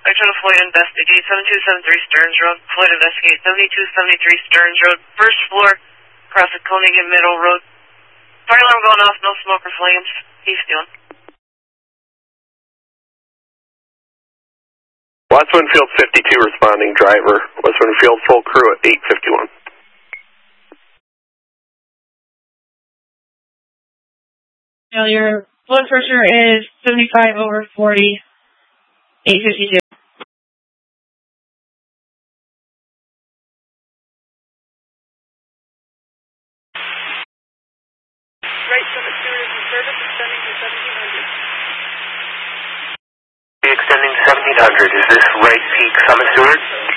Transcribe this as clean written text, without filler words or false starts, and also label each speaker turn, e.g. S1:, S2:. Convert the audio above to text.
S1: Spectrum to Floyd, investigate 7273 Stearns Road. Floyd, investigate 7273 Stearns Road. First floor, across the Koenig and Middle Road. Fire alarm going off, no smoke or flames. He's doing.
S2: West Winfield 52 responding, driver. West Winfield full crew at 851.
S3: Your blood pressure is 75 over 40, 852.
S4: Right Summit Stewart is in service, extending to 1700.
S5: Extending to 1700. Is this right peak Summit Stewart?